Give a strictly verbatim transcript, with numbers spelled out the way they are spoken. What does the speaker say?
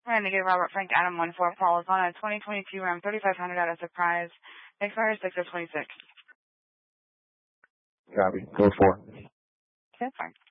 Renegade Robert Frank Adam one four Paul is on a twenty twenty-two Ram thirty-five hundred at a surprise. Expires six of twenty-six. Copy. Go four. Okay, fine.